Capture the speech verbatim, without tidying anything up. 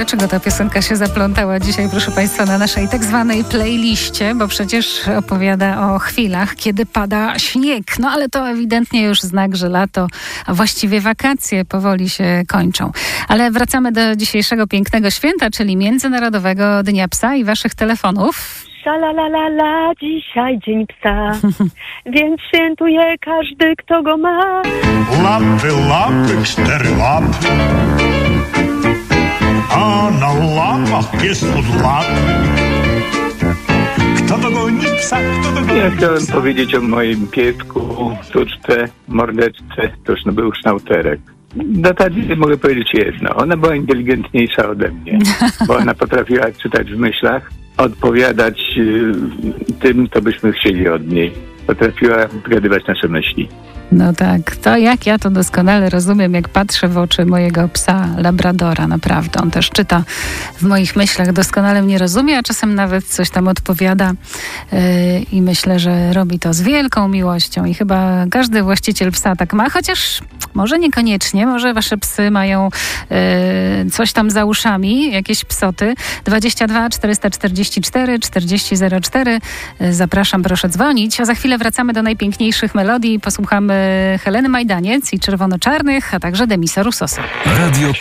dlaczego ta piosenka się zaplątała dzisiaj, proszę Państwa, na naszej tak zwanej playliście, bo przecież opowiada o chwilach, kiedy pada śnieg. No ale to ewidentnie już znak, że lato, a właściwie wakacje powoli się kończą. Ale wracamy do dzisiejszego pięknego święta, czyli Międzynarodowego Dnia Psa i waszych telefonów. Szalalalala, dzisiaj dzień psa, więc świętuje każdy, kto go ma. Łapy, łapy, cztery łapy, a na łapach pies od łapy. Kto dogoni psa, kto dogoni Ja chciałem psa? powiedzieć o moim piesku, sztuczce, mordeczce, to już no był sznauterek. Do Tadzi mogę powiedzieć jedno. Ona była inteligentniejsza ode mnie, bo ona potrafiła czytać w myślach, odpowiadać y, tym, co byśmy chcieli od niej. Potrafiła zgadywać nasze myśli. No tak, to jak ja to doskonale rozumiem, jak patrzę w oczy mojego psa Labradora, naprawdę. On też czyta w moich myślach, doskonale mnie rozumie, a czasem nawet coś tam odpowiada yy, i myślę, że robi to z wielką miłością i chyba każdy właściciel psa tak ma, chociaż może niekoniecznie, może wasze psy mają yy, coś tam za uszami, jakieś psoty. dwadzieścia dwa czterysta czterdzieści cztery czterdzieści zero cztery. Yy, zapraszam, proszę dzwonić. A za chwilę wracamy do najpiękniejszych melodii. Posłuchamy Heleny Majdaniec i Czerwono-Czarnych, a także Demisa Russosa. Radio